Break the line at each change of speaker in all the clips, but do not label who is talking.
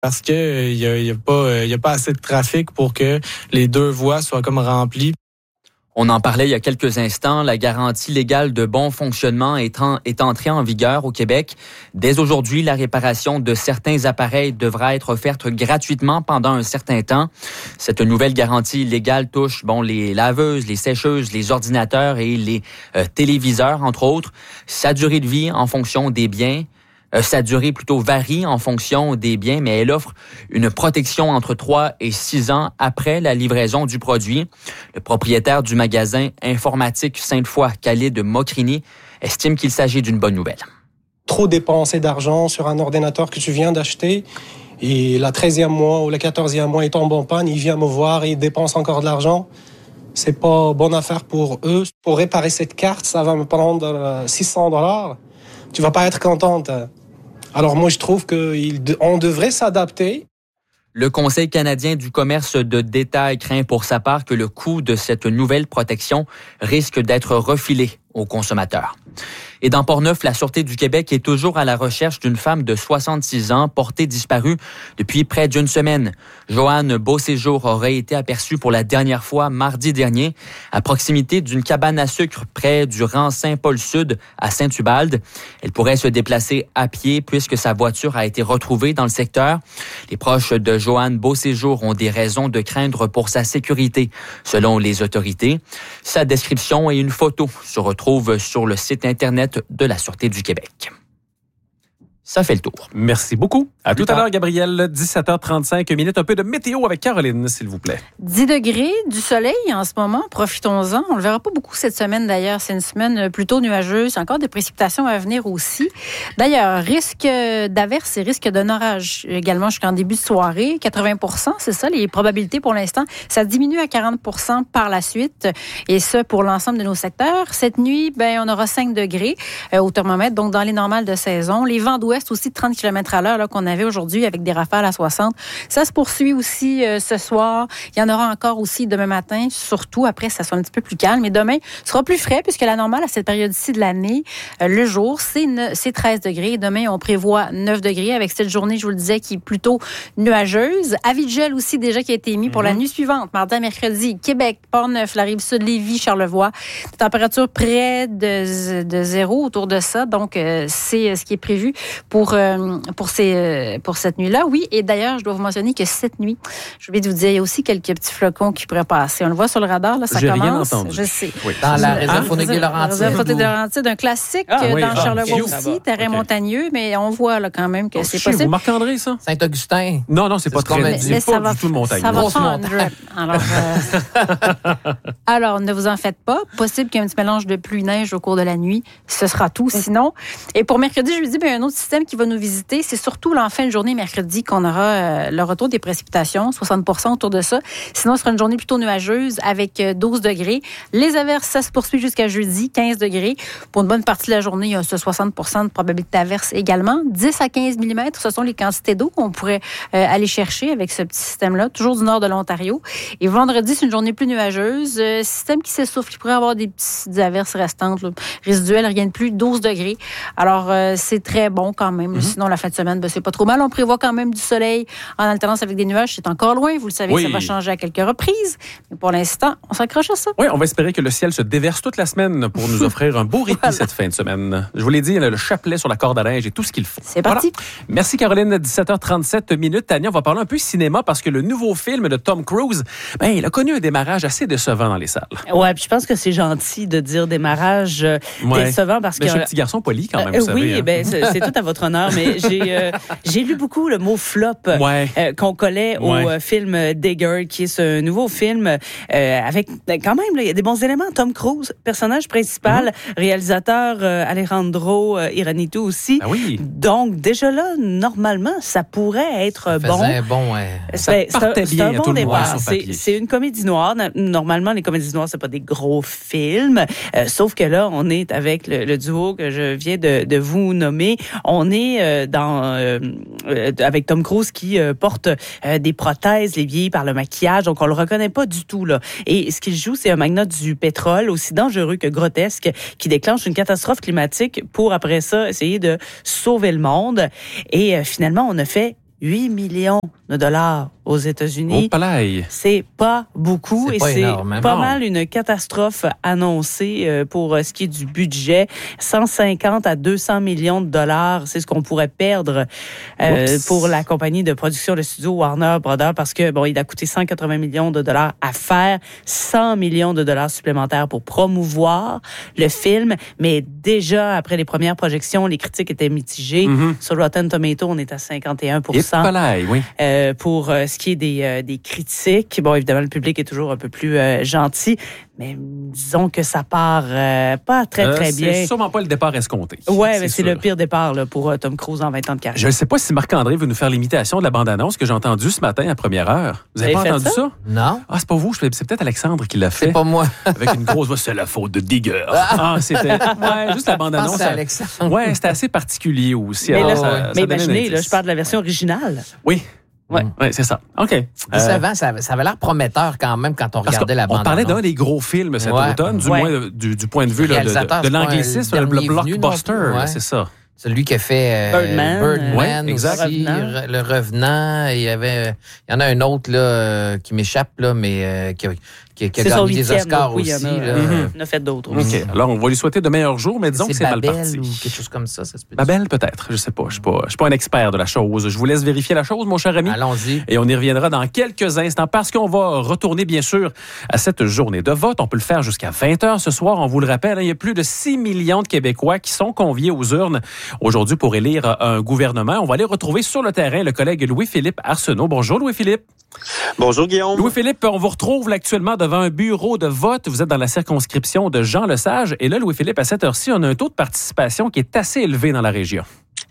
parce que il y a pas assez de trafic pour que les deux voies soient comme remplies.
On en parlait il y a quelques instants, la garantie légale de bon fonctionnement est entrée en vigueur au Québec. Dès aujourd'hui, la réparation de certains appareils devra être offerte gratuitement pendant un certain temps. Cette nouvelle garantie légale touche les laveuses, les sécheuses, les ordinateurs et les téléviseurs, entre autres. Sa durée de vie en fonction des biens. Sa durée varie en fonction des biens, mais elle offre une protection entre 3 et 6 ans après la livraison du produit. Le propriétaire du magasin informatique Sainte-Foy, Khalid Mokrini, estime qu'il s'agit d'une bonne nouvelle.
Trop dépenser d'argent sur un ordinateur que tu viens d'acheter et la 13e mois ou le 14e mois il tombe en panne, il vient me voir et il dépense encore de l'argent. C'est pas bonne affaire pour eux. Pour réparer cette carte, ça va me prendre $600. Tu vas pas être contente. Alors moi, je trouve qu'on devrait s'adapter.
Le Conseil canadien du commerce de détail craint pour sa part que le coût de cette nouvelle protection risque d'être refilé aux consommateurs. Et dans Portneuf, la Sûreté du Québec est toujours à la recherche d'une femme de 66 ans portée disparue depuis près d'une semaine. Joanne Beauséjour aurait été aperçue pour la dernière fois mardi dernier à proximité d'une cabane à sucre près du rang Saint-Paul-Sud à Saint-Ubalde. Elle pourrait se déplacer à pied puisque sa voiture a été retrouvée dans le secteur. Les proches de Joanne Beauséjour ont des raisons de craindre pour sa sécurité, selon les autorités. Sa description et une photo se retrouvent sur le site Internet de la Sûreté du Québec. Ça fait le tour.
Merci beaucoup. À tout à l'heure, Gabriel. 17h35 minutes. Un peu de météo avec Caroline, s'il vous plaît.
10 degrés, du soleil en ce moment. Profitons-en. On ne le verra pas beaucoup cette semaine, d'ailleurs. C'est une semaine plutôt nuageuse. Encore des précipitations à venir aussi. D'ailleurs, risque d'averse et risque d'un orage également jusqu'en début de soirée. 80%, c'est ça, les probabilités pour l'instant. Ça diminue à 40% par la suite. Et ce, pour l'ensemble de nos secteurs. Cette nuit, on aura 5 degrés au thermomètre, donc dans les normales de saison. Les vents d'ouest aussi de 30 km/h là, qu'on avait aujourd'hui avec des rafales à 60. Ça se poursuit aussi ce soir. Il y en aura encore aussi demain matin, surtout après, ça sera un petit peu plus calme. Et demain sera plus frais puisque la normale à cette période-ci de l'année, le jour, c'est 13 degrés. Demain, on prévoit 9 degrés avec cette journée, je vous le disais, qui est plutôt nuageuse. Avis de gel aussi déjà qui a été émis pour la nuit suivante, mardi à mercredi. Québec, Portneuf, la Rive-Sud, Lévis, Charlevoix. Température près de zéro autour de ça. Donc, c'est ce qui est prévu pour cette nuit-là. Oui, et d'ailleurs, je dois vous mentionner que cette nuit, j'ai oublié de vous dire, il y a aussi quelques petits flocons qui pourraient passer. On le voit sur le radar, là, ça
J'ai
commence.
Rien entendu.
Je sais.
Oui. Dans la réserve phonographique de Laurentides.
La réserve phonographique de Laurentides, un classique dans Charlevoix aussi, terrain montagneux, mais on voit là, quand même que c'est possible.
Vous Marc-André, ça?
Saint-Augustin.
Non, c'est pas très. C'est pas du tout montagneux.
Ça va prendre. Alors, ne vous en faites pas. Possible qu'il y ait un petit mélange de pluie-neige au cours de la nuit. Ce sera tout, sinon. Et pour mercredi, je vous dis, un autre système qui va nous visiter, c'est surtout en fin de journée mercredi qu'on aura le retour des précipitations, 60% autour de ça. Sinon, ce sera une journée plutôt nuageuse avec 12 degrés. Les averses, ça se poursuit jusqu'à jeudi, 15 degrés. Pour une bonne partie de la journée, il y a ce 60% de probabilité d'averse également. 10 à 15 mm, ce sont les quantités d'eau qu'on pourrait aller chercher avec ce petit système-là, toujours du nord de l'Ontario. Et vendredi, c'est une journée plus nuageuse. Système qui s'essouffle, il pourrait y avoir des petites averses restantes, là, résiduelles, rien de plus, 12 degrés. Alors, c'est très bon quand même. Sinon, la fin de semaine, c'est pas trop mal. On prévoit quand même du soleil en alternance avec des nuages. C'est encore loin. Vous le savez, ça va changer à quelques reprises. Mais pour l'instant, on s'accroche à ça.
Oui, on va espérer que le ciel se déverse toute la semaine pour nous offrir un beau répit cette fin de semaine. Je vous l'ai dit, le chapelet sur la corde à linge et tout ce qu'il faut.
C'est parti.
Voilà. Merci Caroline, 17h37 minutes. Tania, on va parler un peu cinéma parce que le nouveau film de Tom Cruise, il a connu un démarrage assez décevant dans les salles.
Ouais, puis je pense que c'est gentil de dire démarrage décevant parce que...
Je suis un petit garçon poli quand même, vous savez.
Oui, c'est tout à votre honneur, mais j'ai lu beaucoup le mot flop qu'on collait au film Digger, qui est ce nouveau film avec quand même, il y a des bons éléments. Tom Cruise, personnage principal, réalisateur Alejandro Iñárritu aussi.
Ah oui.
Donc déjà là, normalement, ça pourrait être bon.
Ça partait bien
un bon
tout le monde
départ.
sur papier.
C'est une comédie noire. Normalement, les comédies noires, c'est pas des gros films. Sauf que là, on est avec le duo que je viens de vous nommer. On est avec Tom Cruise qui porte des prothèses liées par le maquillage. Donc, on le reconnaît pas du tout, là. Et ce qu'il joue, c'est un magnat du pétrole, aussi dangereux que grotesque, qui déclenche une catastrophe climatique pour, après ça, essayer de sauver le monde. Et finalement, on a fait 8 millions de dollars aux États-Unis.
Au palais.
C'est pas beaucoup
C'est
et
pas
c'est
énorme, hein?
pas
Non.
mal une catastrophe annoncée pour ce qui est du budget. 150 à 200 millions de dollars, c'est ce qu'on pourrait perdre pour la compagnie de production de studio Warner Brothers parce que il a coûté 180 millions de dollars à faire, 100 millions de dollars supplémentaires pour promouvoir le film, mais déjà après les premières projections, les critiques étaient mitigées. Sur Rotten Tomatoes, on est à 51%.
Et palais, oui.
Pour ce qui est des critiques, évidemment, le public est toujours un peu plus gentil, mais disons que ça part pas très bien.
C'est sûrement pas le départ escompté.
Ouais, mais c'est
sûr.
le pire départ là, pour Tom Cruise en 20 ans de carrière.
Je ne sais pas si Marc-André veut nous faire l'imitation de la bande-annonce que j'ai entendue ce matin à première heure. Vous avez
Vous
pas
avez fait
entendu ça?
Non,
Ah, c'est pas vous. C'est peut-être Alexandre qui l'a fait.
c'est pas moi.
Avec une grosse voix, c'est la faute de Digger. C'était. Ouais, juste la bande-annonce.
Pense à Alexandre.
Ouais, c'était assez particulier aussi.
Mais,
Alors,
là,
ça
mais
donnait un
imaginez, là,
indice.
je parle de la version originale.
Oui.
Ouais.
Ouais, c'est ça. OK.
Juste avant, ça avait l'air prometteur quand même quand on
Parce
regardait la
qu'on
bande.
parlait d'un des gros films cet
Ouais.
automne, du
Ouais.
moins du point de vue là,
réalisateur,
de
c'est pas
l'anglicisme,
le
le
dernier venu
blockbuster,
non plus,
là,
ouais.
c'est ça.
Celui qui a fait
Birdman,
ouais, exact.
aussi, Le Revenant. Il y en a un autre là, qui m'échappe, là, mais qui a
C'est son
gagné des
8e,
Oscars
donc oui,
aussi.
il y en a,
là.
il en a fait d'autres
OK.
aussi.
Alors, on va lui souhaiter de meilleurs jours, mais disons que c'est mal
Babel
parti.
ou quelque chose comme ça se peut.
Babel, peut-être. Je sais pas. Je suis pas un expert de la chose. Je vous laisse vérifier la chose, mon cher ami.
Allons-y.
Et on y reviendra dans quelques instants parce qu'on va retourner, bien sûr, à cette journée de vote. On peut le faire jusqu'à 20h ce soir. On vous le rappelle, il y a plus de 6 millions de Québécois qui sont conviés aux urnes aujourd'hui pour élire un gouvernement. On va aller retrouver sur le terrain le collègue Louis-Philippe Arsenault. Bonjour, Louis-Philippe.
Bonjour, Guillaume.
Louis-Philippe, on vous retrouve actuellement devant un bureau de vote. Vous êtes dans la circonscription de Jean-Lesage. Et là, Louis-Philippe, à cette heure-ci, on a un taux de participation qui est assez élevé dans la région.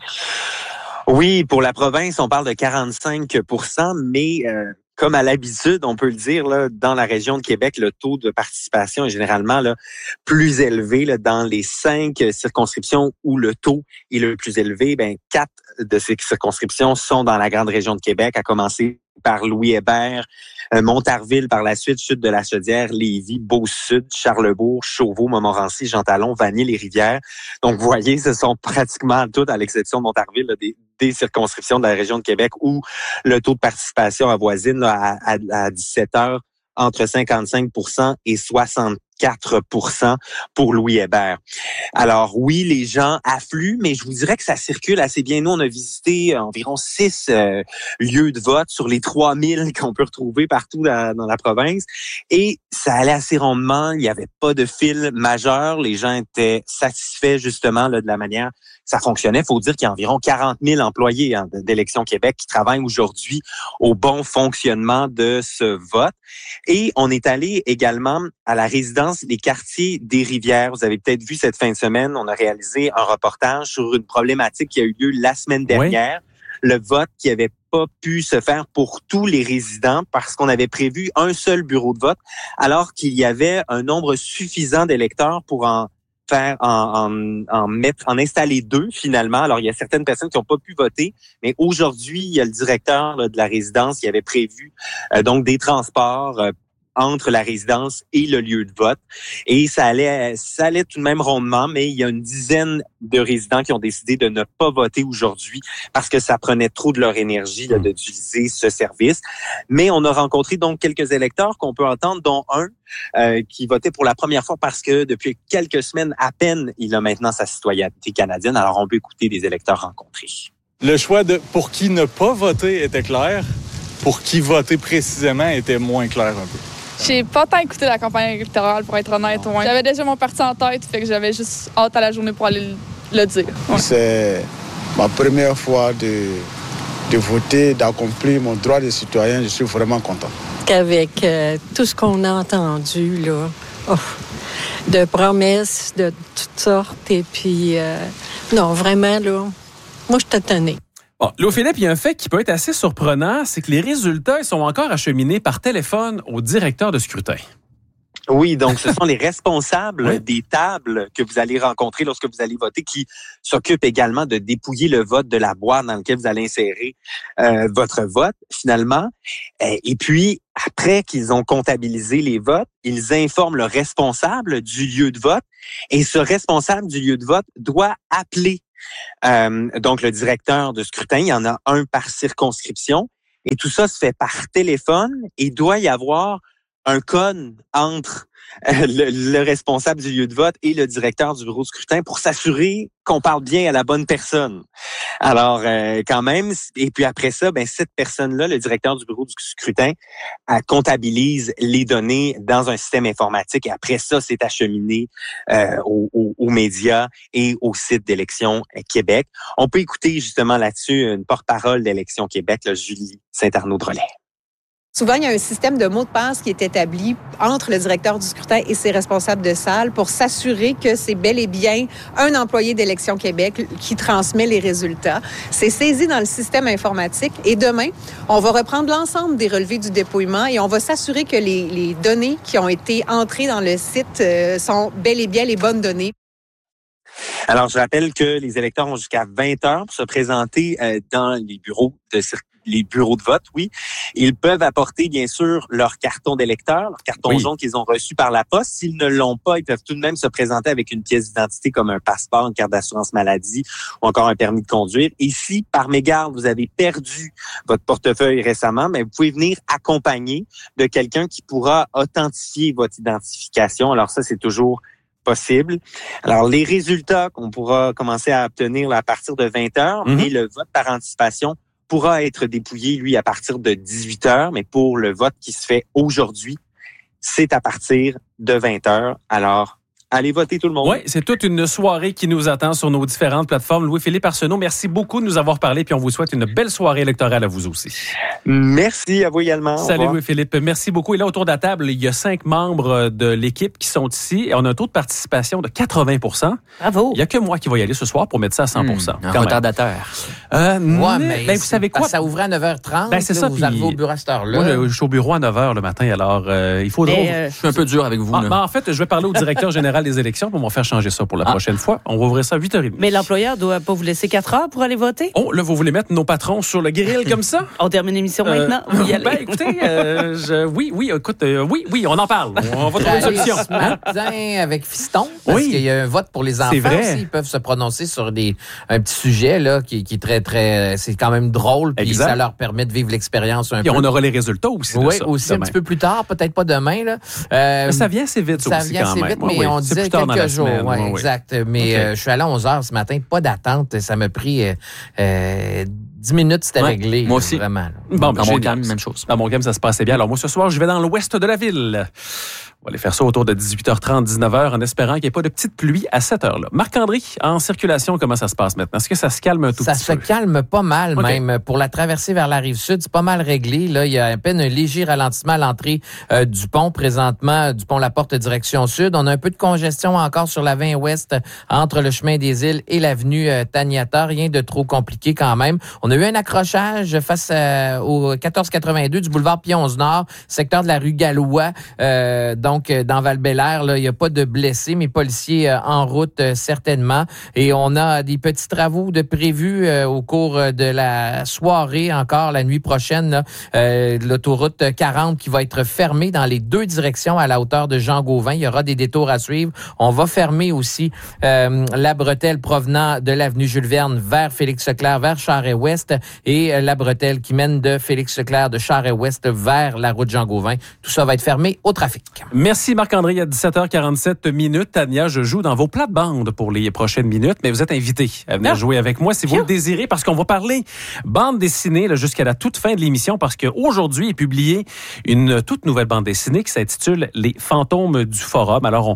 Oui, pour la province, on parle de 45%, mais comme à l'habitude, on peut le dire, là, dans la région de Québec, le taux de participation est généralement là, plus élevé. Là, dans les 5 circonscriptions où le taux est le plus élevé, 4 de ces circonscriptions sont dans la grande région de Québec, à commencer par Louis-Hébert, Montarville par la suite, Chute de la Chaudière, Lévis, Beauce-Sud, Charlebourg, Chauveau, Montmorency, Jean-Talon, Vanier-les-Rivières. Donc, vous voyez, ce sont pratiquement toutes, à l'exception de Montarville, là, des circonscriptions de la région de Québec où le taux de participation avoisine là, à 17 heures entre 55% et 64% pour Louis-Hébert. Alors oui, les gens affluent, mais je vous dirais que ça circule assez bien. Nous, on a visité environ 6 lieux de vote sur les 3000 qu'on peut retrouver partout dans la province. Et ça allait assez rondement. Il n'y avait pas de fil majeur. Les gens étaient satisfaits justement là, de la manière ça fonctionnait. Il faut dire qu'il y a environ 40 000 employés d'Élections Québec qui travaillent aujourd'hui au bon fonctionnement de ce vote. Et on est allé également à la résidence des quartiers des Rivières. Vous avez peut-être vu cette fin de semaine, on a réalisé un reportage sur une problématique qui a eu lieu la semaine dernière. Oui. Le vote qui avait pas pu se faire pour tous les résidents parce qu'on avait prévu un seul bureau de vote, alors qu'il y avait un nombre suffisant d'électeurs pour en installer 2 finalement. Alors, il y a certaines personnes qui n'ont pas pu voter, mais aujourd'hui, il y a le directeur là, de la résidence qui avait prévu donc des transports entre la résidence et le lieu de vote. Et ça allait tout de même rondement, mais il y a une dizaine de résidents qui ont décidé de ne pas voter aujourd'hui parce que ça prenait trop de leur énergie là, d'utiliser ce service. Mais on a rencontré donc quelques électeurs qu'on peut entendre, dont un qui votait pour la première fois parce que depuis quelques semaines à peine, il a maintenant sa citoyenneté canadienne. Alors, on peut écouter des électeurs rencontrés.
Le choix de pour qui ne pas voter était clair. Pour qui voter précisément était moins clair un peu.
J'ai pas tant écouté la campagne électorale, pour être honnête. Ouais. J'avais déjà mon parti en tête, fait que j'avais juste hâte à la journée pour aller le dire. Ouais.
C'est ma première fois de voter, d'accomplir mon droit de citoyen. Je suis vraiment content.
Qu'avec tout ce qu'on a entendu, là, de promesses de toutes sortes, et puis, non, vraiment, là, moi, je suis étonnée.
Bon, Louis-Philippe, il y a un fait qui peut être assez surprenant, c'est que les résultats ils sont encore acheminés par téléphone au directeur de scrutin.
Oui, donc ce sont les responsables des tables que vous allez rencontrer lorsque vous allez voter qui s'occupent également de dépouiller le vote de la boîte dans laquelle vous allez insérer votre vote, finalement. Et puis, après qu'ils ont comptabilisé les votes, ils informent le responsable du lieu de vote et ce responsable du lieu de vote doit appeler donc le directeur de scrutin. Il y en a un par circonscription. Et tout ça se fait par téléphone. Et il doit y avoir un code entre le responsable du lieu de vote et le directeur du bureau de scrutin pour s'assurer qu'on parle bien à la bonne personne. Alors, quand même, et puis après ça, cette personne-là, le directeur du bureau du scrutin, comptabilise les données dans un système informatique et après ça, c'est acheminé aux médias et au site d'Élections Québec. On peut écouter justement là-dessus une porte-parole d'Élections Québec, là, Julie Saint-Arnaud-Drolet.
Souvent, il y a un système de mots de passe qui est établi entre le directeur du scrutin et ses responsables de salle pour s'assurer que c'est bel et bien un employé d'Élections Québec qui transmet les résultats. C'est saisi dans le système informatique et demain, on va reprendre l'ensemble des relevés du dépouillement et on va s'assurer que les données qui ont été entrées dans le site sont bel et bien les bonnes données.
Alors, je rappelle que les électeurs ont jusqu'à 20 heures pour se présenter dans les bureaux de vote, oui. Ils peuvent apporter, bien sûr, leur carton d'électeur, leur carton jaune qu'ils ont reçu par la poste. S'ils ne l'ont pas, ils peuvent tout de même se présenter avec une pièce d'identité comme un passeport, une carte d'assurance maladie ou encore un permis de conduire. Et si, par mégarde, vous avez perdu votre portefeuille récemment, vous pouvez venir accompagné de quelqu'un qui pourra authentifier votre identification. Alors ça, c'est toujours possible. Alors, les résultats qu'on pourra commencer à obtenir à partir de 20 heures, mais le vote par anticipation pourra être dépouillé, lui, à partir de 18 heures, mais pour le vote qui se fait aujourd'hui, c'est à partir de 20 heures. Alors, allez voter tout le monde.
Oui, c'est toute une soirée qui nous attend sur nos différentes plateformes. Louis-Philippe Arsenault, merci beaucoup de nous avoir parlé, puis on vous souhaite une belle soirée électorale à vous aussi.
Merci à vous également.
Salut Louis-Philippe, merci beaucoup. Et là, autour de la table, il y a 5 membres de l'équipe qui sont ici et on a un taux de participation de 80 %.
Bravo.
Il n'y a que moi qui va y aller ce soir pour mettre ça à 100 %
Un retardateur.
Mais
vous savez quoi?
Ça ouvrait à 9h30.
C'est ça.
Vous arrivez au bureau à cette heure-là.
Moi, je suis au bureau à 9h le matin, alors il faudra...
Je suis un peu dur avec vous.
En fait, je vais parler au directeur général des élections pour m'en faire changer ça pour la prochaine fois. On va ouvrir ça à 8h30.
Mais l'employeur ne doit pas vous laisser 4 heures pour aller voter?
Oh, là, vous voulez mettre nos patrons sur le grill comme ça?
On termine l'émission maintenant.
Écoutez, oui, on en parle. On va trouver une solution.
Ce matin avec Fiston, parce qu'il y a un vote pour les enfants aussi. Ils peuvent se prononcer sur un petit sujet là, qui est très, très... C'est quand même drôle, puis ça leur permet de vivre l'expérience un peu.
Et on aura les résultats aussi de ça.
Oui, aussi un petit peu plus tard, peut-être pas demain. Là.
Ça vient assez vite, ça aussi, quand même.
Mais on disait quelques jours. Oui, exact. Mais je suis allé à 11h ce matin, pas d'attente. Ça m'a pris 10 minutes, c'était réglé.
Moi aussi.
Vraiment.
Dans mon game, même chose.
Dans mon game, ça se passait bien. Alors moi, ce soir, je vais dans l'ouest de la ville. On va aller faire ça autour de 18h30, 19h, en espérant qu'il n'y ait pas de petite pluie à cette heure-là. Marc-André, en circulation, comment ça se passe maintenant? Est-ce que ça se calme un tout petit peu?
Ça se calme pas mal, même. Pour la traversée vers la Rive-Sud, c'est pas mal réglé. Là, il y a à peine un léger ralentissement à l'entrée du pont, présentement, du pont La Porte direction sud. On a un peu de congestion encore sur la 20 ouest entre le chemin des Îles et l'avenue Taniata. Rien de trop compliqué quand même. On a eu un accrochage face au 1482 du boulevard Pionze-Nord, secteur de la rue Gallois, donc dans Val-Bélair. Il n'y a pas de blessés, mais policiers en route certainement. Et on a des petits travaux de prévus au cours de la soirée, encore la nuit prochaine. L'autoroute 40 qui va être fermée dans les 2 directions à la hauteur de Jean-Gauvin. Il y aura des détours à suivre. On va fermer aussi la bretelle provenant de l'avenue Jules-Verne vers Félix-Leclerc, vers Charest-Ouest et la bretelle qui mène de Félix-Leclerc, de Charest-Ouest vers la route Jean-Gauvin. Tout ça va être fermé au trafic.
Merci Marc-André. À 17h47 minutes, Tania, je joue dans vos plates-bandes pour les prochaines minutes, mais vous êtes invité à venir jouer avec moi si vous le désirez, parce qu'on va parler bande dessinée là, jusqu'à la toute fin de l'émission, parce qu'aujourd'hui est publiée une toute nouvelle bande dessinée qui s'intitule Les fantômes du forum. Alors,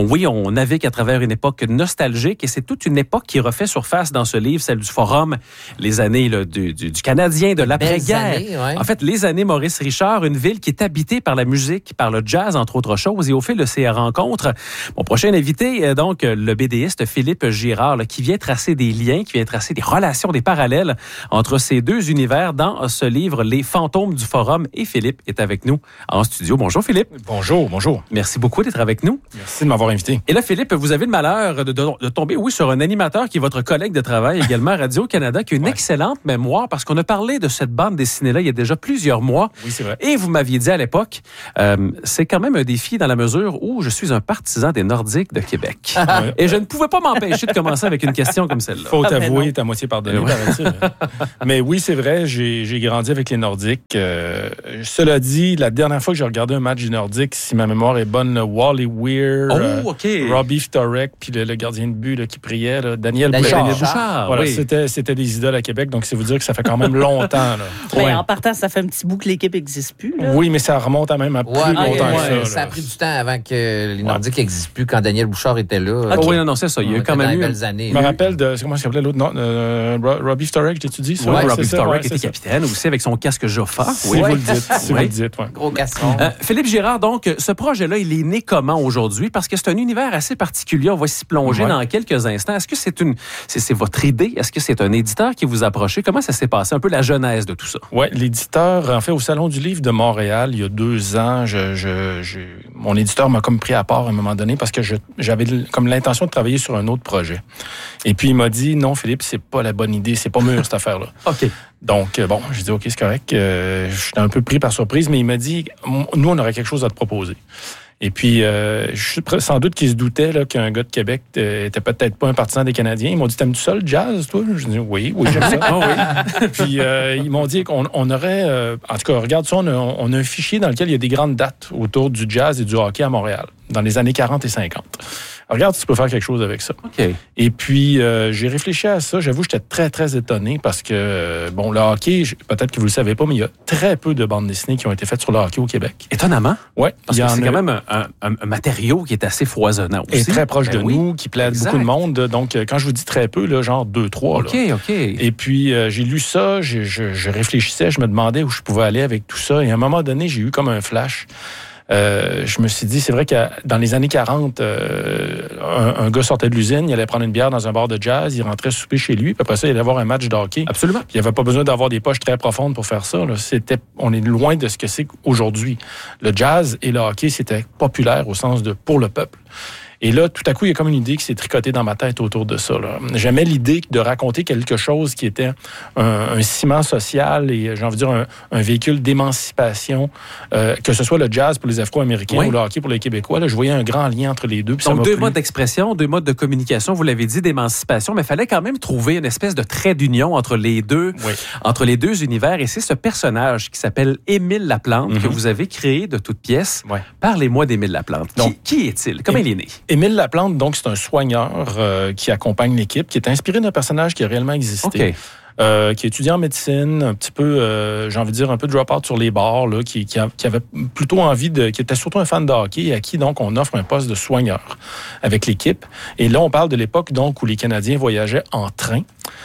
on navigue à travers une époque nostalgique et c'est toute une époque qui refait surface dans ce livre, celle du forum, les années là, du Canadien, de l'après-guerre. En fait, les années Maurice Richard, une ville qui est habitée par la musique, par le jazz, entre autres choses. Et au fil de ces rencontres, mon prochain invité, donc le BDiste Philippe Girard, là, qui vient tracer des liens, qui vient tracer des relations, des parallèles entre ces 2 univers dans ce livre, Les fantômes du forum. Et Philippe est avec nous en studio. Bonjour Philippe.
Bonjour.
Merci beaucoup d'être avec nous.
Merci de m'avoir invité.
Et là, Philippe, vous avez le malheur de tomber, sur un animateur qui est votre collègue de travail également à Radio-Canada, qui a une excellente mémoire, parce qu'on a parlé de cette bande dessinée-là il y a déjà plusieurs mois.
Oui, c'est vrai.
Et vous m'aviez dit à l'époque, c'est quand même un des défi dans la mesure où je suis un partisan des Nordiques de Québec. Et je ne pouvais pas m'empêcher de commencer avec une question comme celle-là.
Faut t'avouer, t'as moitié pardonné. Mais oui, c'est vrai, j'ai grandi avec les Nordiques. Cela dit, la dernière fois que j'ai regardé un match des Nordiques, si ma mémoire est bonne, Wally Weir, Robbie Ftorek, puis le gardien de but là, qui priait, là, Daniel Bouchard. Voilà, c'était des idoles à Québec, donc c'est vous dire que ça fait quand même longtemps. Là.
Ouais. En partant, ça fait un petit bout que l'équipe n'existe plus. Là.
Oui, mais ça remonte à même à plus longtemps que ça.
Ça a pris du temps avant que les Nordiques n'existent plus, quand Daniel Bouchard était là.
Oui, non, c'est ça. Il y a eu quand même
belles années.
Je me rappelle de... Comment ça s'appelait l'autre? Robbie Ftorek, t'as-tu dit ça?
Oui, Robbie Ftorek était capitaine aussi avec son casque Joffa.
Oui, vous le dites. Si vous le dites,
gros casson.
Philippe Girard, donc, ce projet-là, il est né comment aujourd'hui? Parce que c'est un univers assez particulier. On va s'y plonger dans quelques instants. Est-ce que c'est votre idée? Est-ce que c'est un éditeur qui vous a approché? Comment ça s'est passé? Un peu la genèse de tout ça.
Oui, l'éditeur, en fait, au Salon du Livre de Montréal, il y a 2 ans, mon éditeur m'a comme pris à part à un moment donné parce que j'avais comme l'intention de travailler sur un autre projet. Et puis, il m'a dit, non, Philippe, c'est pas la bonne idée, c'est pas mûr, cette affaire-là.
OK.
Donc, bon, j'ai dit, OK, c'est correct. J'étais un peu pris par surprise, mais il m'a dit, nous, on aurait quelque chose à te proposer. Et puis, je suis sans doute qu'il se doutait là, qu'un gars de Québec était peut-être pas un partisan des Canadiens. Ils m'ont dit, t'aimes-tu ça, le jazz, toi? Je dis, oui, j'aime ça. Puis, ils m'ont dit qu'on aurait... en tout cas, regarde ça, on a un fichier dans lequel il y a des grandes dates autour du jazz et du hockey à Montréal, dans les années 40 et 50. Regarde si tu peux faire quelque chose avec ça.
Okay.
Et puis, j'ai réfléchi à ça. J'avoue, j'étais très, très étonné parce que, bon, le hockey, peut-être que vous le savez pas, mais il y a très peu de bandes dessinées qui ont été faites sur le hockey au Québec.
Étonnamment.
Oui.
Parce que c'est quand même un matériau qui est assez foisonnant aussi.
Et très proche de nous, qui plaît à beaucoup de monde. Donc, quand je vous dis très peu, là, genre 2-3.
OK.
Et puis, j'ai lu ça, je réfléchissais, je me demandais où je pouvais aller avec tout ça. Et à un moment donné, j'ai eu comme un flash. Je me suis dit, c'est vrai que dans les années 40, un gars sortait de l'usine, il allait prendre une bière dans un bar de jazz, il rentrait souper chez lui, puis après ça, il allait avoir un match de hockey.
Absolument.
Puis il n'y avait pas besoin d'avoir des poches très profondes pour faire ça. Là. On est loin de ce que c'est aujourd'hui. Le jazz et le hockey, c'était populaire au sens de pour le peuple. Et là, tout à coup, il y a comme une idée qui s'est tricotée dans ma tête autour de ça. Là. J'aimais l'idée de raconter quelque chose qui était un ciment social et, j'ai envie de dire, un véhicule d'émancipation, que ce soit le jazz pour les Afro-Américains ou le hockey pour les Québécois. Là, je voyais un grand lien entre les deux.
Donc, deux modes d'expression, 2 modes de communication, vous l'avez dit, d'émancipation, mais il fallait quand même trouver une espèce de trait d'union entre les deux univers. Et c'est ce personnage qui s'appelle Émile Laplante que vous avez créé de toutes pièces. Parlez-moi d'Émile Laplante. Qui est-il? Comment il est né?
Émile Laplante, donc, c'est un soigneur qui accompagne l'équipe, qui est inspiré d'un personnage qui a réellement existé. Qui est étudiant en médecine, un petit peu, j'ai envie de dire, un peu drop-out sur les bords, là, qui avait plutôt envie qui était surtout un fan de hockey et à qui, donc, on offre un poste de soigneur avec l'équipe. Et là, on parle de l'époque, donc, où les Canadiens voyageaient en train.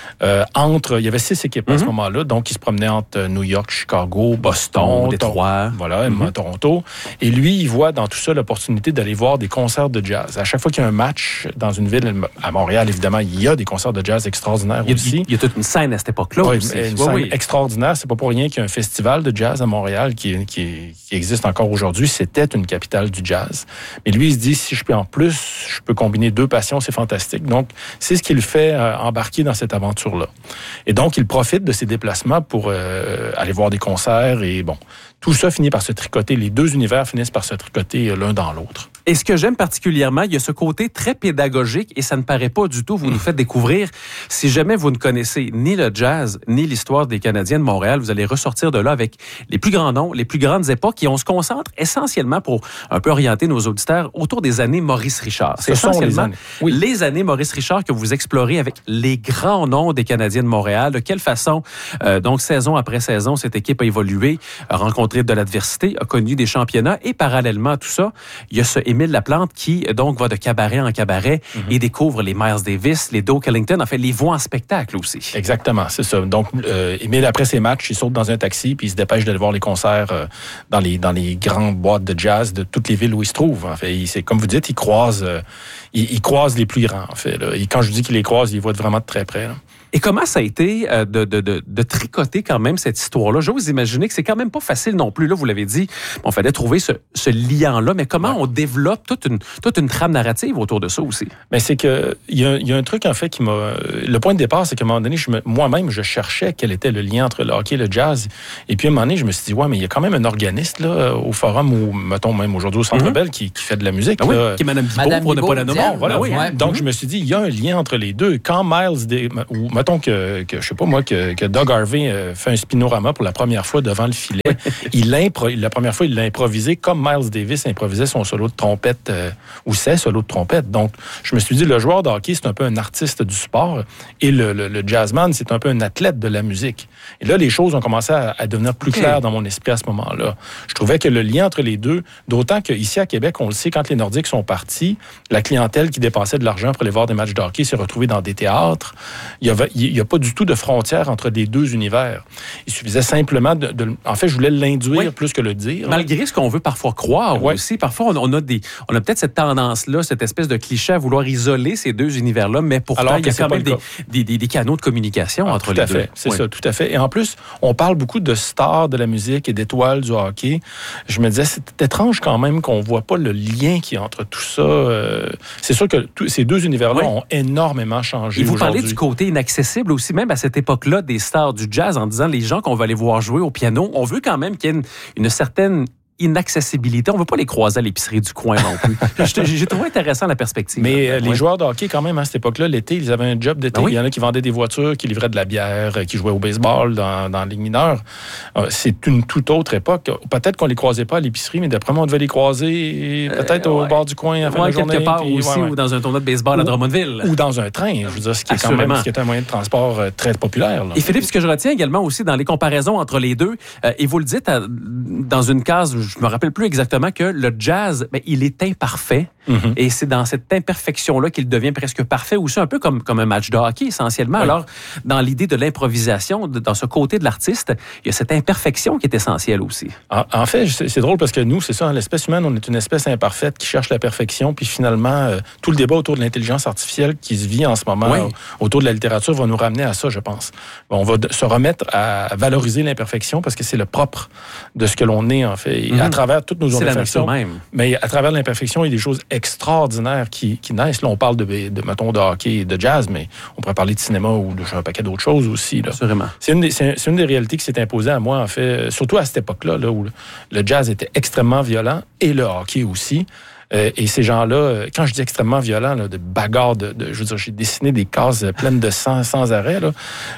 Il y avait 6 équipes à ce moment-là, donc ils se promenaient entre New York, Chicago, Boston,
Détroit,
Toronto. Et lui, il voit dans tout ça l'opportunité d'aller voir des concerts de jazz. À chaque fois qu'il y a un match dans une ville, à Montréal, évidemment, il y a des concerts de jazz extraordinaires aussi.
Il y a toute une scène à cette époque-là aussi.
Une scène extraordinaire. C'est pas pour rien qu'il y a un festival de jazz à Montréal qui existe encore aujourd'hui. C'était une capitale du jazz. Mais lui, il se dit, si je peux combiner 2 passions, c'est fantastique. Donc, c'est ce qui le fait embarquer dans cette aventure-là. Et donc, il profite de ses déplacements pour aller voir des concerts et bon, tout ça finit par se tricoter. Les 2 univers finissent par se tricoter l'un dans l'autre.
Et ce que j'aime particulièrement, il y a ce côté très pédagogique et ça ne paraît pas du tout. Vous nous faites découvrir, si jamais vous ne connaissez ni le jazz, ni l'histoire des Canadiens de Montréal, vous allez ressortir de là avec les plus grands noms, les plus grandes époques et on se concentre essentiellement pour un peu orienter nos auditeurs autour des années Maurice Richard. C'est essentiellement les années Maurice Richard que vous explorez avec les grands noms des Canadiens de Montréal. De quelle façon, donc saison après saison, cette équipe a évolué, a rencontré de l'adversité, a connu des championnats et parallèlement à tout ça, il y a ce Émile Laplante qui, donc, va de cabaret en cabaret et découvre les Miles Davis, les Duke Ellington, en fait, les voit en spectacle aussi.
Exactement, c'est ça. Donc, Émile, après ses matchs, il saute dans un taxi puis il se dépêche d'aller voir les concerts dans les grandes boîtes de jazz de toutes les villes où il se trouve. En fait, c'est comme vous dites, il croise les plus grands, en fait. Là. Et quand je dis qu'il les croise, il les voit vraiment de très près. Là.
Et comment ça a été de tricoter quand même cette histoire-là? J'ose imaginer que c'est quand même pas facile non plus. Là, vous l'avez dit, on fallait trouver ce liant-là, mais comment on développe toute une trame narrative autour de ça aussi?
Mais c'est que il y a un truc en fait qui m'a... Le point de départ, c'est qu'à un moment donné, moi-même, je cherchais quel était le lien entre le hockey et le jazz. Et puis à un moment donné, je me suis dit, ouais, mais il y a quand même un organiste là, au Forum ou, mettons, même aujourd'hui au Centre Bell qui fait de la musique.
Ah oui,
là.
qui est Mme Bibeau, pour ne pas la nommer.
Voilà.
Oui, hein.
Donc, je me suis dit, il y a un lien entre les deux. Quand Miles, ou mettons que je sais pas moi, que Doug Harvey fait un spinorama pour la première fois devant le filet, la première fois, il l'a improvisé comme Miles Davis improvisait son solo de trompette ou ses solos de trompette. Donc, je me suis dit, le joueur de hockey, c'est un peu un artiste du sport et le jazzman, c'est un peu un athlète de la musique. Et là, les choses ont commencé à devenir plus claires dans mon esprit à ce moment-là. Je trouvais que le lien entre les deux, d'autant qu'ici à Québec, on le sait, quand les Nordiques sont partis, la clientèle qui dépensait de l'argent pour aller voir des matchs de hockey s'est retrouvée dans des théâtres. Il n'y a pas du tout de frontière entre les deux univers. Il suffisait simplement en fait, je voulais l'induire plus que le dire.
Malgré ce qu'on veut parfois croire aussi, parfois on a peut-être cette tendance-là, cette espèce de cliché à vouloir isoler ces deux univers-là, mais pourtant, il y a quand même des canaux de communication entre les deux.
C'est ça, tout à fait. Et en plus, on parle beaucoup de stars de la musique et d'étoiles du hockey. Je me disais, c'est étrange quand même qu'on ne voit pas le lien qui est entre tout ça. C'est sûr que ces deux univers-là ont énormément changé.
Et vous parlez du côté inaccessible aussi, même à cette époque-là, des stars du jazz, en disant les gens qu'on va aller voir jouer au piano, on veut quand même qu'il y ait une certaine inaccessibilité. On ne veut pas les croiser à l'épicerie du coin non plus. J'ai trouvé intéressant la perspective.
Mais les joueurs de hockey, quand même, à cette époque-là, l'été, ils avaient un job d'été. Il y en a qui vendaient des voitures, qui livraient de la bière, qui jouaient au baseball dans la Ligue mineure. C'est une toute autre époque. Peut-être qu'on ne les croisait pas à l'épicerie, mais d'après moi, on devait les croiser peut-être au bord du coin à la fin de la journée.
Quelque part aussi, ou dans un tournoi de baseball à Drummondville.
Ou dans un train, je veux dire, ce qui est quand même un moyen de transport très populaire. Là.
Et Philippe, ce que je retiens également aussi dans les comparaisons entre les deux, et vous le dites dans une case, je me rappelle plus exactement, que le jazz, il est imparfait. Et c'est dans cette imperfection-là qu'il devient presque parfait, aussi un peu comme un match de hockey, essentiellement. Oui. Alors, dans l'idée de l'improvisation, dans ce côté de l'artiste, il y a cette imperfection qui est essentielle aussi.
En fait, c'est drôle parce que nous, c'est ça, l'espèce humaine, on est une espèce imparfaite qui cherche la perfection, puis finalement, tout le débat autour de l'intelligence artificielle qui se vit en ce moment, autour de la littérature, va nous ramener à ça, je pense. On va se remettre à valoriser l'imperfection parce que c'est le propre de ce que l'on est, en fait. Et à travers toutes nos imperfections, mais à travers l'imperfection, il y a des choses extraordinaires qui naissent. Là, on parle mettons, de hockey et de jazz, mais on pourrait parler de cinéma ou un paquet d'autres choses aussi. Là.
Assurément.
C'est une des réalités qui s'est imposée à moi, en fait, surtout à cette époque-là, là, où le jazz était extrêmement violent et le hockey aussi. Et ces gens-là, quand je dis extrêmement violent, là, de bagarres, je veux dire, j'ai dessiné des cases pleines de sang sans arrêt. Là.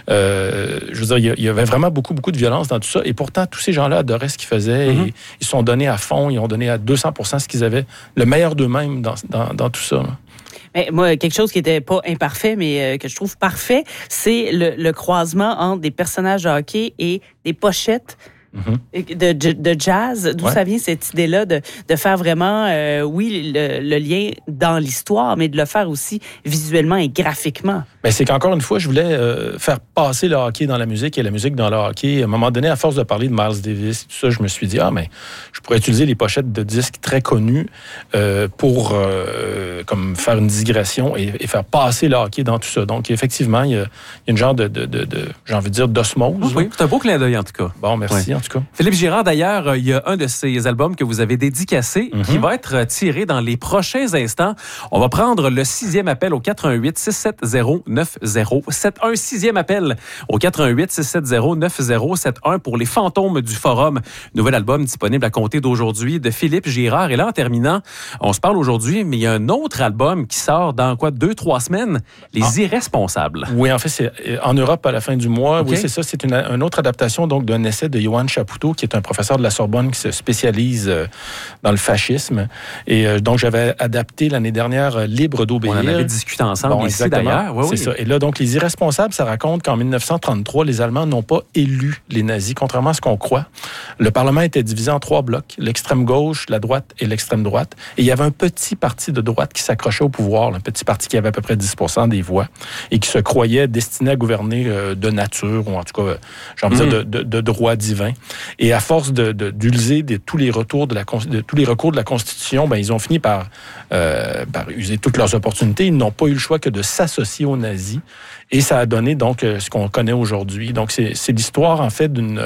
Je veux dire, il y avait vraiment beaucoup de violence dans tout ça. Et pourtant, tous ces gens-là adoraient ce qu'ils faisaient. Et ils se sont donnés à fond. Ils ont donné à 200% ce qu'ils avaient, le meilleur d'eux-mêmes dans tout ça. Là.
Mais moi, quelque chose qui n'était pas imparfait, mais que je trouve parfait, c'est le croisement entre des personnages de hockey et des pochettes de jazz. D'où ça vient cette idée-là de faire vraiment, le lien dans l'histoire, mais de le faire aussi visuellement et graphiquement?
Ben, c'est qu'encore une fois, je voulais faire passer le hockey dans la musique et la musique dans le hockey. À un moment donné, à force de parler de Miles Davis et tout ça, je me suis dit, mais je pourrais utiliser les pochettes de disques très connus pour comme faire une digression et faire passer le hockey dans tout ça. Donc, effectivement, il y a une genre de j'ai envie de dire, d'osmose.
Oui, c'est un beau clin d'œil, en tout cas.
Bon, merci, en tout cas.
Philippe Girard, d'ailleurs, il y a un de ces albums que vous avez dédicacé qui va être tiré dans les prochains instants. On va prendre le 6e appel au 418-670-9071. 6e appel au 418-670-9071 pour les fantômes du Forum. Nouvel album disponible à compter d'aujourd'hui de Philippe Girard. Et là, en terminant, on se parle aujourd'hui, mais il y a un autre album qui sort dans 2-3 semaines, Les Irresponsables.
Oui, en fait, c'est en Europe à la fin du mois. Okay. Oui, c'est ça. C'est une autre adaptation donc d'un essai de Johan Chapoutot, qui est un professeur de la Sorbonne qui se spécialise dans le fascisme. Et donc, j'avais adapté l'année dernière Libre d'obéir.
On en avait discuté ensemble ici, d'ailleurs.
Oui, c'est ça. Et là, donc, Les Irresponsables, ça raconte qu'en 1933, les Allemands n'ont pas élu les nazis, contrairement à ce qu'on croit. Le Parlement était divisé en 3 blocs, l'extrême gauche, la droite et l'extrême droite. Et il y avait un petit parti de droite qui s'accrochait au pouvoir, un petit parti qui avait à peu près 10% des voix et qui se croyait destiné à gouverner de nature, ou en tout cas, j'ai envie de dire, de droit divin. Et à force d'user tous les recours de la Constitution, ils ont fini par user toutes leurs opportunités. Ils n'ont pas eu le choix que de s'associer aux nazis. Et ça a donné donc ce qu'on connaît aujourd'hui. Donc, c'est l'histoire, en fait, d'une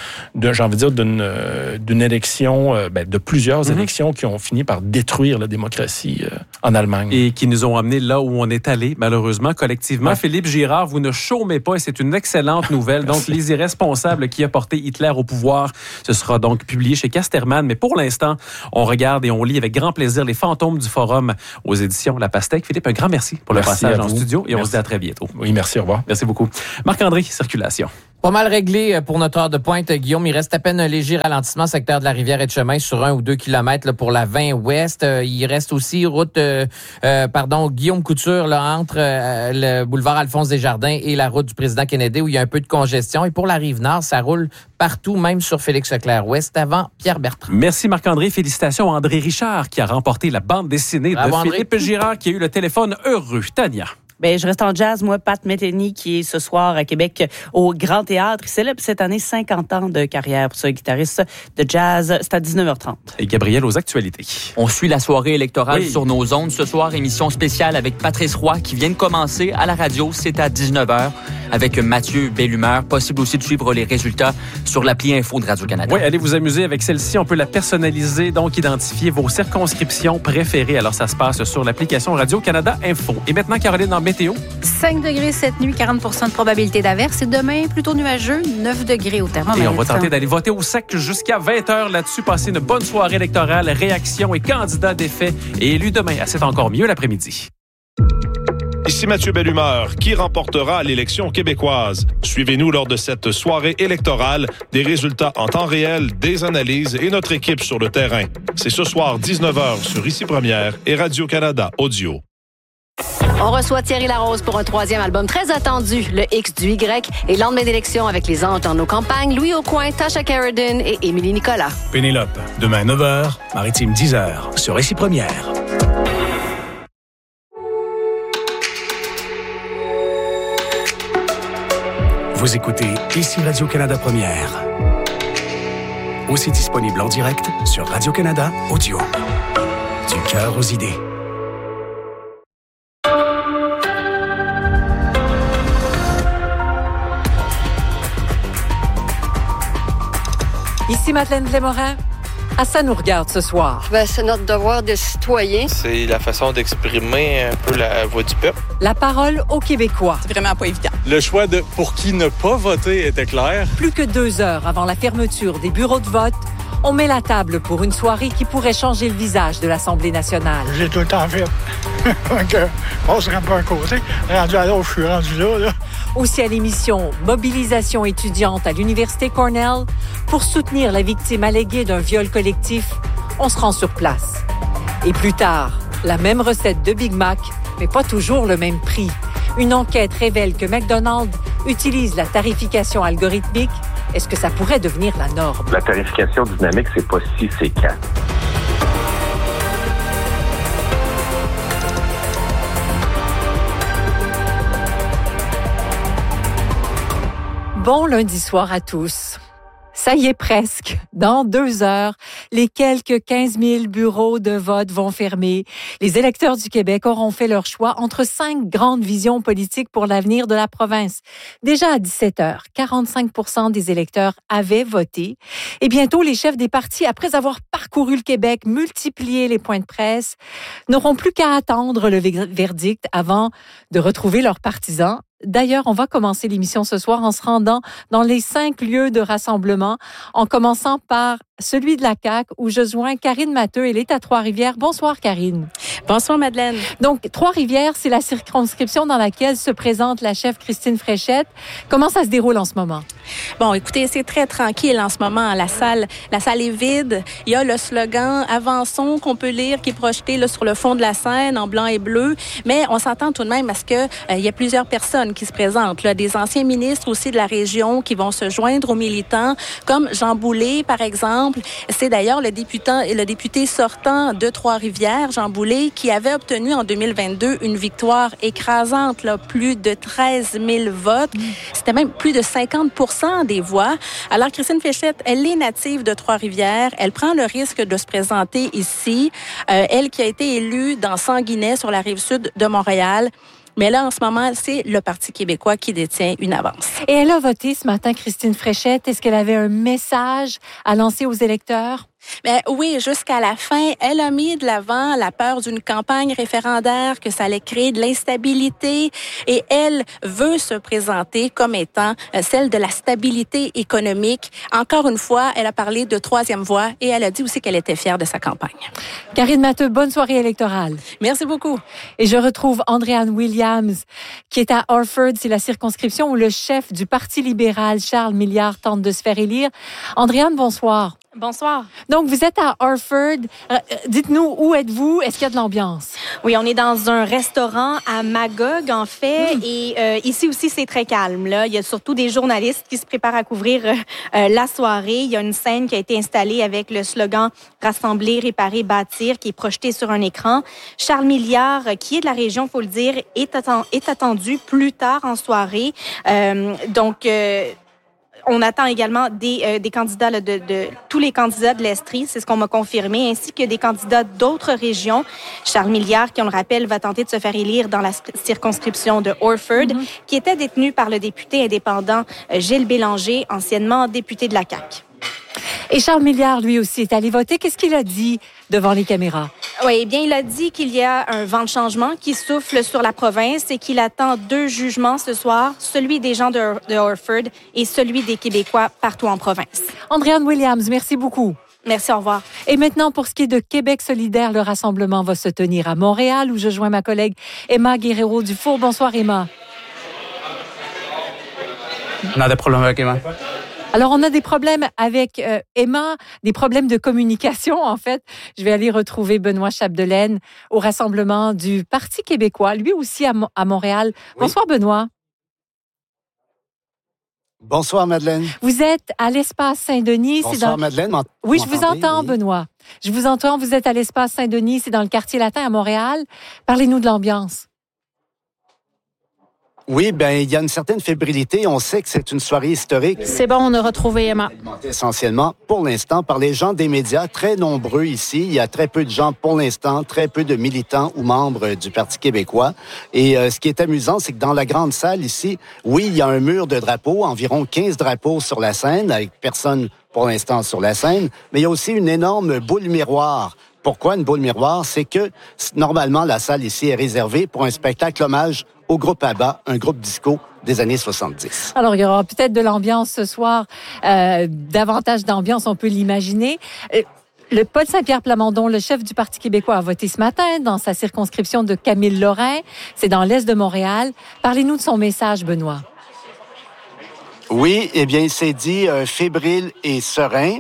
élection, de plusieurs élections qui ont fini par détruire la démocratie en Allemagne.
Et qui nous ont amenés là où on est allé, malheureusement, collectivement. Ouais. Philippe Girard, vous ne chômez pas et c'est une excellente nouvelle. Donc, Les irresponsables qui a porté Hitler au pouvoir, ce sera donc publié chez Casterman. Mais pour l'instant, on regarde et on lit avec grand plaisir Les fantômes du forum aux éditions La Pastèque. Philippe, un grand merci pour le passage en studio et on se dit à très bientôt.
Oui, merci, au revoir.
Merci beaucoup. Marc-André, circulation.
Pas mal réglé pour notre heure de pointe, Guillaume. Il reste à peine un léger ralentissement secteur de la Rivière-et-Chemin sur 1 ou 2 kilomètres pour la 20 ouest. Il reste aussi route Guillaume Couture là, entre le boulevard Alphonse Desjardins et la route du président Kennedy où il y a un peu de congestion. Et pour la Rive-Nord, ça roule partout, même sur Félix-Leclerc-Ouest avant Pierre-Bertrand.
Merci Marc-André. Félicitations à André Richard qui a remporté la bande dessinée de Philippe Girard qui a eu le téléphone heureux. Tania.
Ben, je reste en jazz, moi, Pat Metheny, qui est ce soir à Québec au Grand Théâtre. Il célèbre cette année 50 ans de carrière pour ce guitariste de jazz. C'est à 19h30.
Et Gabriel aux actualités.
On suit la soirée électorale sur nos ondes. Ce soir, émission spéciale avec Patrice Roy qui vient de commencer à la radio. C'est à 19h avec Mathieu Bellumeur. Possible aussi de suivre les résultats sur l'appli Info de Radio-Canada.
Oui, allez vous amuser avec celle-ci. On peut la personnaliser, donc identifier vos circonscriptions préférées. Alors, ça se passe sur l'application Radio-Canada Info. Et maintenant, Caroline, en météo.
5 degrés cette nuit, 40 % de probabilité d'averse. Et demain, plutôt nuageux, 9 degrés au thermomètre.
Et on va tenter d'aller voter au sec jusqu'à 20h là-dessus. Passer une bonne soirée électorale. Réaction et candidat défait et élu demain. C'est encore mieux l'après-midi.
Ici Mathieu Bellumeur, qui remportera l'élection québécoise. Suivez-nous lors de cette soirée électorale, des résultats en temps réel, des analyses et notre équipe sur le terrain. C'est ce soir 19h sur Ici Première et Radio-Canada Audio.
On reçoit Thierry Larose pour un 3e album très attendu, le X du Y, et lendemain d'élection avec les anges dans nos campagnes, Louis Aucoin, Tasha Carradine et Émilie Nicolas.
Pénélope, demain 9h, Maritime 10h, sur Ici Première. Vous écoutez Ici Radio-Canada Première. Aussi disponible en direct sur Radio-Canada Audio. Du cœur aux idées.
Ici Madeleine Lémorin. À ça nous regarde ce soir.
C'est notre devoir de citoyen.
C'est la façon d'exprimer un peu la voix du peuple.
La parole aux Québécois.
C'est vraiment pas évident.
Le choix de pour qui ne pas voter était clair.
Plus que 2 heures avant la fermeture des bureaux de vote, on met la table pour une soirée qui pourrait changer le visage de l'Assemblée nationale.
J'ai tout le temps fait. On se rend pas à côté. Rendu à l'autre, je suis rendu là.
Aussi à l'émission Mobilisation étudiante à l'Université Cornell, pour soutenir la victime alléguée d'un viol collectif, on se rend sur place. Et plus tard, la même recette de Big Mac, mais pas toujours le même prix. Une enquête révèle que McDonald's utilise la tarification algorithmique. Est-ce que ça pourrait devenir la norme?
La tarification dynamique, c'est pas si, c'est quand.
Bon lundi soir à tous. Ça y est presque. Dans 2 heures, les quelques 15 000 bureaux de vote vont fermer. Les électeurs du Québec auront fait leur choix entre 5 grandes visions politiques pour l'avenir de la province. Déjà à 17 heures, 45 % des électeurs avaient voté. Et bientôt, les chefs des partis, après avoir parcouru le Québec, multiplié les points de presse, n'auront plus qu'à attendre le verdict avant de retrouver leurs partisans. D'ailleurs, on va commencer l'émission ce soir en se rendant dans les 5 lieux de rassemblement, en commençant par celui de la CAQ où je joins Karine Matteux. Elle est à Trois-Rivières. Bonsoir, Karine.
Bonsoir, Madeleine.
Donc, Trois-Rivières, c'est la circonscription dans laquelle se présente la chef Christine Fréchette. Comment ça se déroule en ce moment?
Bon, écoutez, c'est très tranquille en ce moment. La salle est vide. Il y a le slogan « Avançons » qu'on peut lire, qui est projeté là, sur le fond de la scène en blanc et bleu. Mais on s'entend tout de même à ce qu'il y a plusieurs personnes qui se présentent. Là, des anciens ministres aussi de la région qui vont se joindre aux militants, comme Jean Boulet, par exemple. C'est d'ailleurs le député sortant de Trois-Rivières, Jean Boulet, qui avait obtenu en 2022 une victoire écrasante, là, plus de 13 000 votes. C'était même plus de 50 % des voix. Alors, Christine Fréchette, elle est native de Trois-Rivières. Elle prend le risque de se présenter ici. Elle qui a été élue dans Sanguinet, sur la rive sud de Montréal. Mais là, en ce moment, c'est le Parti québécois qui détient une avance.
Et elle a voté ce matin, Christine Fréchette. Est-ce qu'elle avait un message à lancer aux électeurs?
Ben oui, jusqu'à la fin, elle a mis de l'avant la peur d'une campagne référendaire, que ça allait créer de l'instabilité, et elle veut se présenter comme étant celle de la stabilité économique. Encore une fois, elle a parlé de troisième voie et elle a dit aussi qu'elle était fière de sa campagne.
Karine Matteux, bonne soirée électorale.
Merci beaucoup.
Et je retrouve Andréane Williams, qui est à Orford. C'est la circonscription où le chef du Parti libéral, Charles Milliard, tente de se faire élire. Andréane, bonsoir.
Bonsoir.
Donc, vous êtes à Orford. Dites-nous, où êtes-vous? Est-ce qu'il y a de l'ambiance?
Oui, on est dans un restaurant à Magog, en fait. Et ici aussi, c'est très calme. Là. Il y a surtout des journalistes qui se préparent à couvrir la soirée. Il y a une scène qui a été installée avec le slogan « Rassembler, réparer, bâtir » qui est projeté sur un écran. Charles Milliard, qui est de la région, il faut le dire, est attendu plus tard en soirée. On attend également des candidats de tous les candidats de l'Estrie, c'est ce qu'on m'a confirmé, ainsi que des candidats d'autres régions. Charles Milliard, qui on le rappelle, va tenter de se faire élire dans la circonscription de Orford, qui était détenue par le député indépendant Gilles Bélanger, anciennement député de la CAQ.
Et Charles Milliard, lui aussi, est allé voter. Qu'est-ce qu'il a dit devant les caméras?
Oui, eh bien, il a dit qu'il y a un vent de changement qui souffle sur la province et qu'il attend 2 jugements ce soir, celui des gens de Orford et celui des Québécois partout en province.
Andréane Williams, merci beaucoup.
Merci, au revoir.
Et maintenant, pour ce qui est de Québec solidaire, le rassemblement va se tenir à Montréal, où je joins ma collègue Emma Guerrero-Dufour. Bonsoir, Emma.
On a des problèmes avec Emma.
Alors, on a des problèmes avec Emma, des problèmes de communication, en fait. Je vais aller retrouver Benoît Chapdelaine au rassemblement du Parti québécois, lui aussi à Montréal. Oui. Bonsoir, Benoît.
Bonsoir, Madeleine.
Vous êtes à l'Espace Saint-Denis.
Bonsoir, Madeleine.
Oui, je vous entends, oui. Benoît. Je vous entends. Vous êtes à l'Espace Saint-Denis. C'est dans le quartier latin à Montréal. Parlez-nous de l'ambiance.
Oui, bien, il y a une certaine fébrilité. On sait que c'est une soirée historique.
C'est bon, on a retrouvé Emma.
Essentiellement, pour l'instant, par les gens des médias, très nombreux ici. Il y a très peu de gens, pour l'instant, très peu de militants ou membres du Parti québécois. Et ce qui est amusant, c'est que dans la grande salle ici, oui, il y a un mur de drapeaux, environ 15 drapeaux sur la scène, avec personne pour l'instant sur la scène, mais il y a aussi une énorme boule miroir. Pourquoi une boule miroir? C'est que, normalement, la salle ici est réservée pour un spectacle hommage au groupe ABBA, un groupe disco des années 70.
Alors, il y aura peut-être de l'ambiance ce soir, davantage d'ambiance, on peut l'imaginer. Le Paul Saint-Pierre Plamondon, le chef du Parti québécois, a voté ce matin dans sa circonscription de Camille-Lorrain. C'est dans l'est de Montréal. Parlez-nous de son message, Benoît.
Oui, eh bien, il s'est dit fébrile et serein.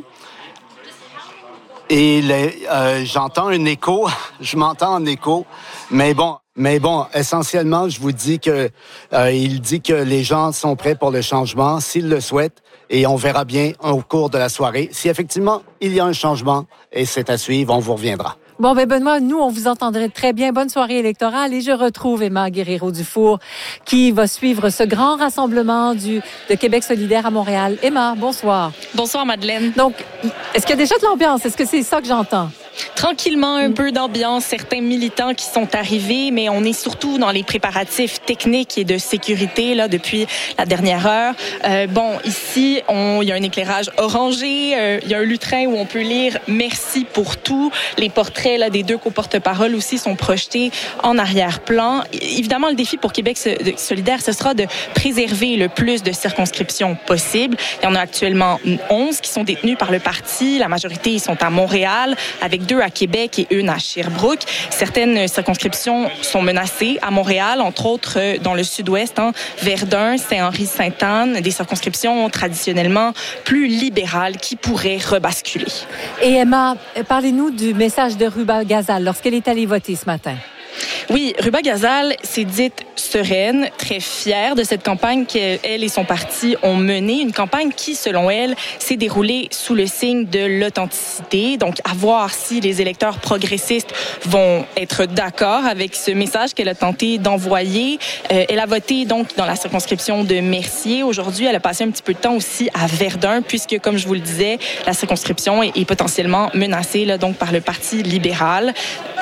Et j'entends un écho, je m'entends en écho, mais bon, essentiellement, je vous dis que il dit que les gens sont prêts pour le changement, s'ils le souhaitent, et on verra bien au cours de la soirée. Si effectivement il y a un changement, et c'est à suivre, on vous reviendra.
Bon, ben Benoît, nous, on vous entendrait très bien. Bonne soirée électorale. Et je retrouve Emma Guerrero-Dufour qui va suivre ce grand rassemblement de Québec solidaire à Montréal. Emma, bonsoir.
Bonsoir, Madeleine.
Donc, est-ce qu'il y a déjà de l'ambiance? Est-ce que c'est ça que j'entends?
Tranquillement, un peu d'ambiance, certains militants qui sont arrivés, mais on est surtout dans les préparatifs techniques et de sécurité là depuis la dernière heure. Ici, il y a un éclairage orangé, il y a un lutrin où on peut lire « Merci pour tout ». Les portraits là, des 2 co-porte-parole aussi sont projetés en arrière-plan. Évidemment, le défi pour Québec solidaire, ce sera de préserver le plus de circonscriptions possible. Il y en a actuellement 11 qui sont détenues par le parti. La majorité, ils sont à Montréal, avec 2 à Québec et 1 à Sherbrooke. Certaines circonscriptions sont menacées à Montréal, entre autres dans le sud-ouest, Verdun, Saint-Henri-Sainte-Anne, des circonscriptions traditionnellement plus libérales qui pourraient rebasculer.
Et Emma, parlez-nous du message de Ruba Gazal lorsqu'elle est allée voter ce matin.
Oui, Ruba Gazal s'est dite sereine, très fière de cette campagne qu'elle et son parti ont menée. Une campagne qui, selon elle, s'est déroulée sous le signe de l'authenticité. Donc, à voir si les électeurs progressistes vont être d'accord avec ce message qu'elle a tenté d'envoyer. Elle a voté donc dans la circonscription de Mercier. Aujourd'hui, elle a passé un petit peu de temps aussi à Verdun, puisque, comme je vous le disais, la circonscription est potentiellement menacée là, donc par le Parti libéral.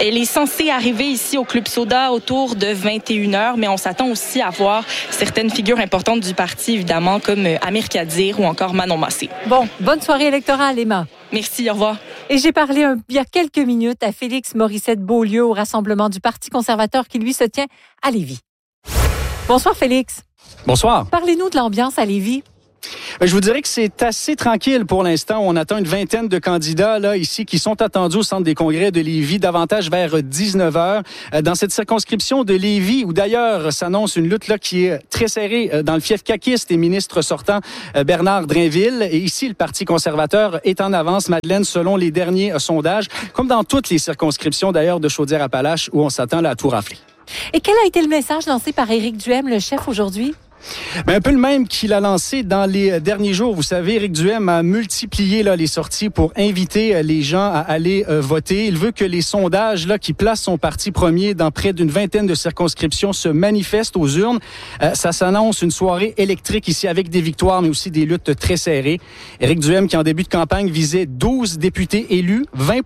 Elle est censée arriver ici au Club Soda autour de 21h, mais on s'attend aussi à voir certaines figures importantes du parti, évidemment, comme Amir Kadir ou encore Manon Massé.
Bon, bonne soirée électorale, Emma.
Merci, au revoir.
Et j'ai parlé il y a quelques minutes à Félix Morissette-Beaulieu au rassemblement du Parti conservateur qui, lui, se tient à Lévis. Bonsoir, Félix.
Bonsoir.
Parlez-nous de l'ambiance à Lévis.
Je vous dirais que c'est assez tranquille pour l'instant. On attend une vingtaine de candidats là ici qui sont attendus au centre des congrès de Lévis, davantage vers 19h. Dans cette circonscription de Lévis, où d'ailleurs s'annonce une lutte là qui est très serrée dans le fief caquiste et ministre sortant Bernard Drainville. Et ici, le Parti conservateur est en avance, Madeleine, selon les derniers sondages, comme dans toutes les circonscriptions d'ailleurs de Chaudière-Appalaches où on s'attend là, à tout rafler.
Et quel a été le message lancé par Éric Duhem, le chef, aujourd'hui?
Ben, un peu le même qu'il a lancé dans les derniers jours. Vous savez, Éric Duhem a multiplié là, les sorties pour inviter les gens à aller voter. Il veut que les sondages là, qui placent son parti premier dans près d'une vingtaine de circonscriptions se manifestent aux urnes. Ça s'annonce une soirée électrique ici avec des victoires, mais aussi des luttes très serrées. Éric Duhem, qui en début de campagne visait 12 députés élus,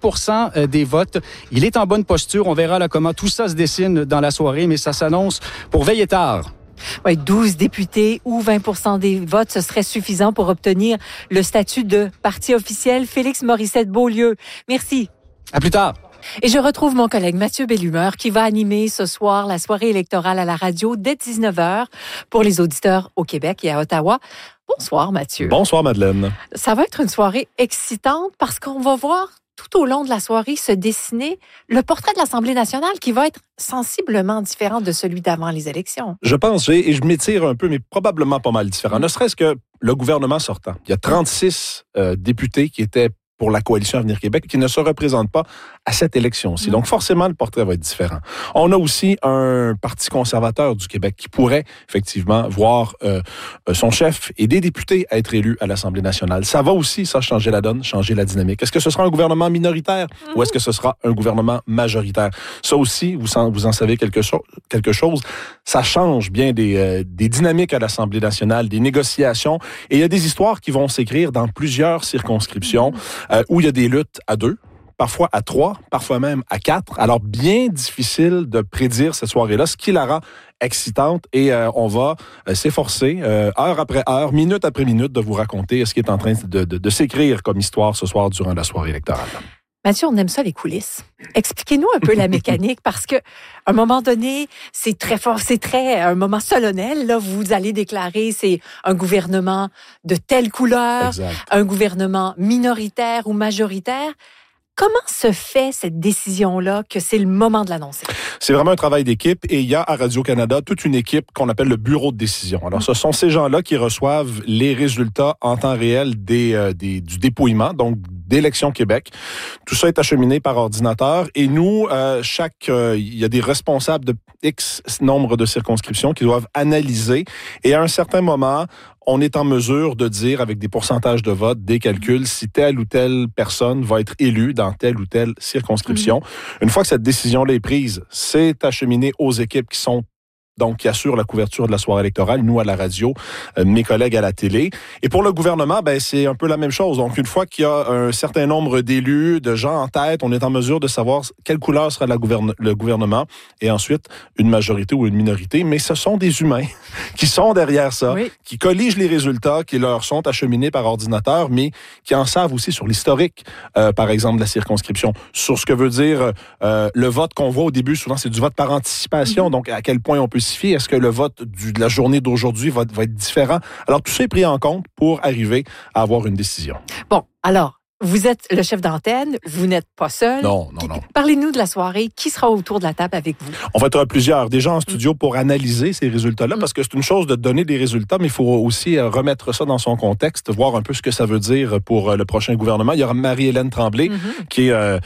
20% des votes. Il est en bonne posture. On verra là, comment tout ça se dessine dans la soirée, mais ça s'annonce pour veiller tard.
Oui, 12 députés ou 20% des votes, ce serait suffisant pour obtenir le statut de parti officiel. Félix Morissette-Beaulieu, merci.
À plus tard.
Et je retrouve mon collègue Mathieu Bellumeur qui va animer ce soir la soirée électorale à la radio dès 19h pour les auditeurs au Québec et à Ottawa. Bonsoir Mathieu.
Bonsoir Madeleine.
Ça va être une soirée excitante parce qu'on va voir tout au long de la soirée se dessiner le portrait de l'Assemblée nationale qui va être sensiblement différent de celui d'avant les élections.
Je pense, et je m'étire un peu, mais probablement pas mal différent. Ne serait-ce que le gouvernement sortant. Il y a 36 députés qui étaient pour la Coalition Avenir Québec qui ne se représentent pas à cette élection-ci. Donc, forcément, le portrait va être différent. On a aussi un Parti conservateur du Québec qui pourrait, effectivement, voir son chef et des députés être élus à l'Assemblée nationale. Ça va aussi, ça, changer la donne, changer la dynamique. Est-ce que ce sera un gouvernement minoritaire ou est-ce que ce sera un gouvernement majoritaire? Ça aussi, vous en savez quelque chose. Ça change bien des dynamiques à l'Assemblée nationale, des négociations. Et il y a des histoires qui vont s'écrire dans plusieurs circonscriptions où il y a des luttes à 2, parfois à 3, parfois même à 4. Alors, bien difficile de prédire cette soirée-là, ce qui la rend excitante. Et on va s'efforcer, heure après heure, minute après minute, de vous raconter ce qui est en train de s'écrire comme histoire ce soir durant la soirée électorale.
Mathieu, on aime ça, les coulisses. Expliquez-nous un peu la mécanique, parce que à un moment donné, c'est très fort, un moment solennel. Là, vous allez déclarer, c'est un gouvernement de telle couleur, un gouvernement minoritaire ou majoritaire. Comment se fait cette décision-là que c'est le moment de l'annoncer?
C'est vraiment un travail d'équipe et il y a à Radio-Canada toute une équipe qu'on appelle le bureau de décision. Alors, ce sont ces gens-là qui reçoivent les résultats en temps réel du dépouillement, donc d'Élections Québec. Tout ça est acheminé par ordinateur et nous, il y a des responsables de X nombre de circonscriptions qui doivent analyser et à un certain moment, on est en mesure de dire avec des pourcentages de vote, des calculs, si telle ou telle personne va être élue dans telle ou telle circonscription. Une fois que cette décision-là est prise, c'est acheminé aux équipes qui assurent la couverture de la soirée électorale, nous à la radio, mes collègues à la télé. Et pour le gouvernement, c'est un peu la même chose. Donc, une fois qu'il y a un certain nombre d'élus, de gens en tête, on est en mesure de savoir quelle couleur sera le gouvernement et ensuite une majorité ou une minorité. Mais ce sont des humains qui sont derrière ça, qui colligent les résultats, qui leur sont acheminés par ordinateur, mais qui en savent aussi sur l'historique, par exemple, de la circonscription, sur ce que veut dire le vote qu'on voit au début. Souvent, c'est du vote par anticipation. Donc, à quel point on peut est-ce que le vote de la journée d'aujourd'hui va être différent? Alors, tout ça est pris en compte pour arriver à avoir une décision.
Bon, alors, vous êtes le chef d'antenne, vous n'êtes pas seul.
Non.
Parlez-nous de la soirée. Qui sera autour de la table avec vous?
On va être plusieurs, déjà en studio pour analyser ces résultats-là, parce que c'est une chose de donner des résultats, mais il faut aussi remettre ça dans son contexte, voir un peu ce que ça veut dire pour le prochain gouvernement. Il y aura Marie-Hélène Tremblay, qui est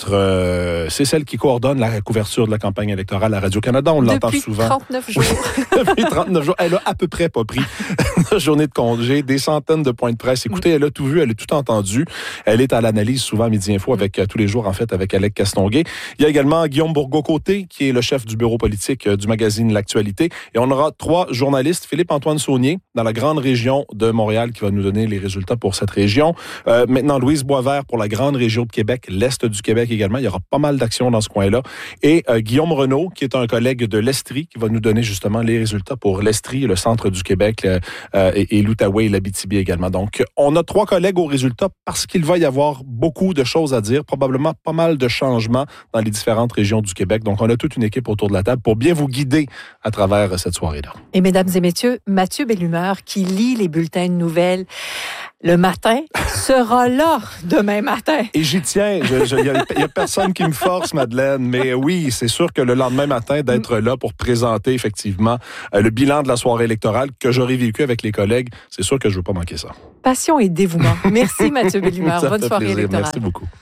c'est celle qui coordonne la couverture de la campagne électorale à Radio-Canada. On l'entend souvent.
39 jours.
Depuis 39 jours. Elle a à peu près pas pris la journée de congé, des centaines de points de presse. Écoutez, elle a tout vu, elle a tout entendu. Elle est à l'analyse souvent à Midi Info avec tous les jours, en fait, avec Alec Castonguay. Il y a également Guillaume Bourgault-Côté, qui est le chef du bureau politique du magazine L'Actualité. Et on aura 3 journalistes. Philippe-Antoine Saunier, dans la grande région de Montréal, qui va nous donner les résultats pour cette région. Maintenant, Louise Boisvert pour la grande région de Québec, l'Est du Québec également. Il y aura pas mal d'actions dans ce coin-là. Et Guillaume Renaud, qui est un collègue de l'Estrie, qui va nous donner justement les résultats pour l'Estrie, le centre du Québec, et l'Outaouais et l'Abitibi également. Donc, on a 3 collègues aux résultats parce qu'il va y avoir beaucoup de choses à dire, probablement pas mal de changements dans les différentes régions du Québec. Donc, on a toute une équipe autour de la table pour bien vous guider à travers cette soirée-là.
Et mesdames et messieurs, Mathieu Bellumeur, qui lit les bulletins de nouvelles le matin, sera là demain matin.
Et j'y tiens. Il y a personne qui me force, Madeleine. Mais oui, c'est sûr que le lendemain matin, d'être là pour présenter effectivement le bilan de la soirée électorale que j'aurai vécu avec les collègues, c'est sûr que je ne veux pas manquer ça.
Passion et dévouement. Merci Mathieu Bellumeur. Bonne soirée électorale.
Merci beaucoup.